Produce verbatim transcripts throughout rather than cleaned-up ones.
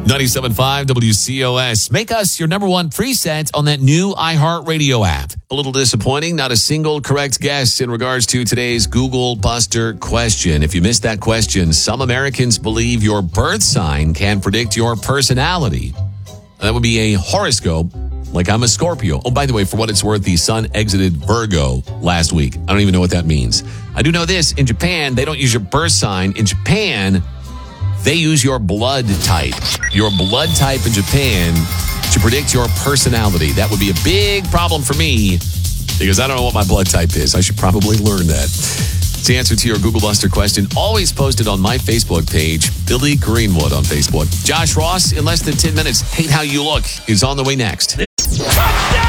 ninety-seven point five W C O S. Make us your number one preset on that new iHeartRadio app. A little disappointing, not a single correct guess in regards to today's Google Buster question. If you missed that question, some Americans believe your birth sign can predict your personality. That would be a horoscope, like I'm a Scorpio. Oh, by the way, for what it's worth, the sun exited Virgo last week. I don't even know what that means. I do know this. In Japan, they don't use your birth sign. In Japan, they use your blood type. Your blood type in Japan to predict your personality. That would be a big problem for me because I don't know what my blood type is. I should probably learn that. It's the answer to your Google Buster question. Always posted on my Facebook page, Billy Greenwood on Facebook. Josh Ross, in less than ten minutes, Hate How You Look is on the way next. Touchdown!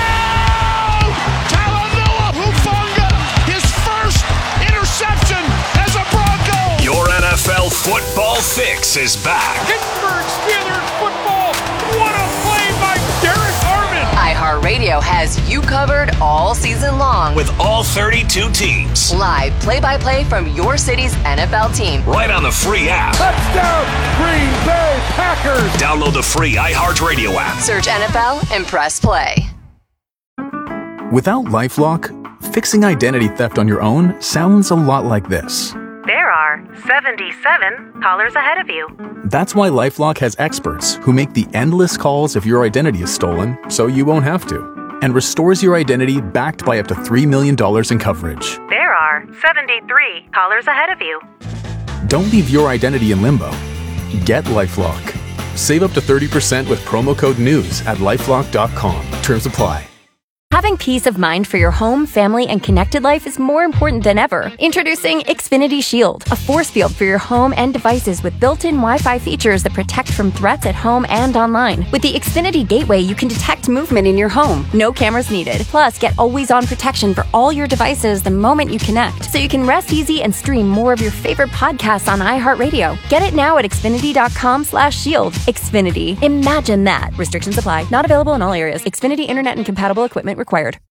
Talanoa Hufanga, his first interception as a Bronco. Your N F L football fix is back. Pittsburgh Steelers football. What a play by Derek Harmon. iHeartRadio has you covered all season long. With all thirty-two teams. Live play-by-play from your city's N F L team. Right on the free app. Touchdown, Green Bay Packers. Download the free iHeartRadio app. Search N F L and press play. Without LifeLock, fixing identity theft on your own sounds a lot like this. There are seventy-seven callers ahead of you. That's why LifeLock has experts who make the endless calls if your identity is stolen so you won't have to, and restores your identity backed by up to three million dollars in coverage. There are seventy-three callers ahead of you. Don't leave your identity in limbo. Get LifeLock. Save up to thirty percent with promo code NEWS at lifelock dot com. Terms apply. Having peace of mind for your home, family, and connected life is more important than ever. Introducing Xfinity Shield, a force field for your home and devices with built-in Wi-Fi features that protect from threats at home and online. With the Xfinity Gateway, you can detect movement in your home. No cameras needed. Plus, get always-on protection for all your devices the moment you connect, so you can rest easy and stream more of your favorite podcasts on iHeartRadio. Get it now at Xfinity dot com slash shield. Xfinity. Imagine that. Restrictions apply. Not available in all areas. Xfinity Internet and compatible equipment required.